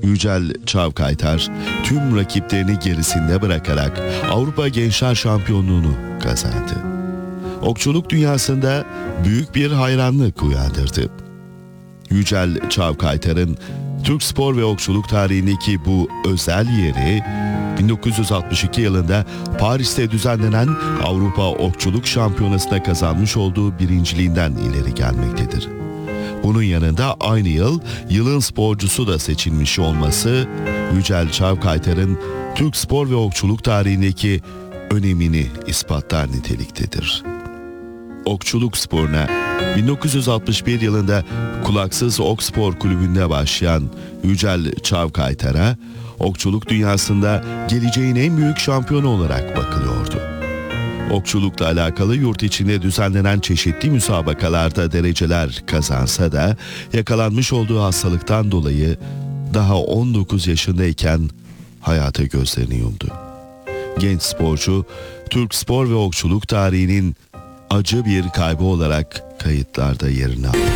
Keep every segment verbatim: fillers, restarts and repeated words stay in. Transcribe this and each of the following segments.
Yücel Çavkaytar tüm rakiplerini gerisinde bırakarak Avrupa Gençler Şampiyonluğunu kazandı. Okçuluk dünyasında büyük bir hayranlık uyandırdı. Yücel Çavkaytar'ın Türk spor ve okçuluk tarihindeki bu özel yeri bin dokuz yüz altmış iki yılında Paris'te düzenlenen Avrupa Okçuluk Şampiyonası'na kazanmış olduğu birinciliğinden ileri gelmektedir. Bunun yanında aynı yıl yılın sporcusu da seçilmiş olması Yücel Çavkaytar'ın Türk spor ve okçuluk tarihindeki önemini ispatlar niteliktedir. Okçuluk sporuna bin dokuz yüz altmış bir yılında Kulaksız Ok Spor Kulübü'nde başlayan Yücel Çavkaytar'a okçuluk dünyasında geleceğin en büyük şampiyonu olarak bakılıyordu. Okçulukla alakalı yurt içinde düzenlenen çeşitli müsabakalarda dereceler kazansa da yakalanmış olduğu hastalıktan dolayı daha on dokuz yaşındayken hayata gözlerini yumdu. Genç sporcu, Türk spor ve okçuluk tarihinin acı bir kaybı olarak kayıtlarda yerini aldı.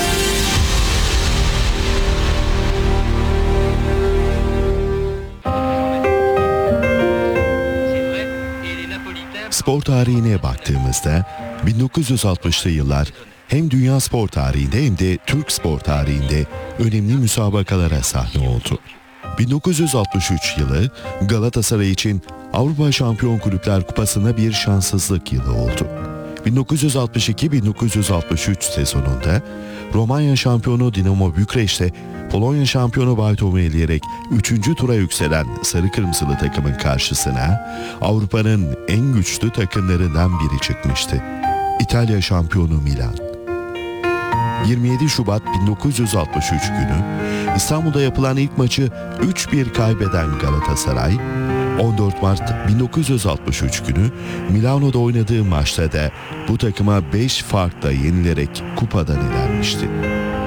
Spor tarihine baktığımızda bin dokuz yüz altmışlı yıllar hem dünya spor tarihinde hem de Türk spor tarihinde önemli müsabakalara sahne oldu. bin dokuz yüz altmış üç yılı Galatasaray için Avrupa Şampiyon Kulüpler Kupası'nda bir şanssızlık yılı oldu. bin dokuz yüz altmış iki bin dokuz yüz altmış üç sezonunda Romanya şampiyonu Dinamo Bükreş'te Polonya şampiyonu Baytom'u eleyerek üçüncü tura yükselen sarı kırmızılı takımın karşısına Avrupa'nın en güçlü takımlarından biri çıkmıştı. İtalya şampiyonu Milan. yirmi yedi Şubat bin dokuz yüz altmış üç günü İstanbul'da yapılan ilk maçı üç bir kaybeden Galatasaray, on dört Mart bin dokuz yüz altmış üç günü Milano'da oynadığı maçta da bu takıma beş farkla yenilerek kupadan elenmişti.